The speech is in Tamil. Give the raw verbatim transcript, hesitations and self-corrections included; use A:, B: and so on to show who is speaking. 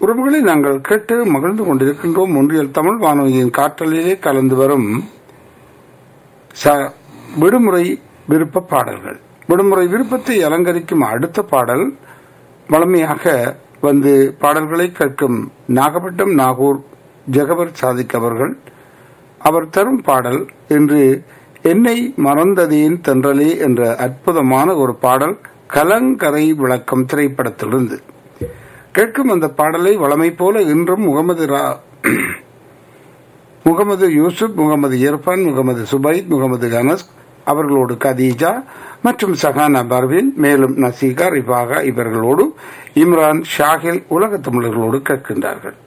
A: உறவுகளை நாங்கள் கேட்டு மகிழ்ந்து கொண்டிருக்கின்றோம். ஒன்றியல் தமிழ் வானொலியின் காற்றலிலே கலந்து வரும் விடுமுறை விருப்ப பாடல்கள். விடுமுறை விருப்பத்தை அலங்கரிக்கும் அடுத்த பாடல் வளமையாக வந்து பாடல்களை கேட்கும் நாகப்பட்டினம் நாகூர் ஜெகபர் சாதிக் அவர்கள். அவர் தரும் பாடல் இன்று என்னை மறந்ததேன் தென்றலே என்ற அற்புதமான ஒரு பாடல் கலங்கரை விளக்கம் திரைப்படத்திலிருந்து கேட்கும் அந்த பாடலை வளமை போல இன்றும் முகமது முகமது யூசுப், முகமது இர்பான், முகமது சுபைத், முகமது அனஸ் அவர்களோடு கதீஜா மற்றும் சஹானா பர்வீன், மேலும் நசீகா ரிபாகா இவர்களோடு இம்ரான் ஷாகில் உலக தமிழர்களோடு கேட்கின்றார்கள்.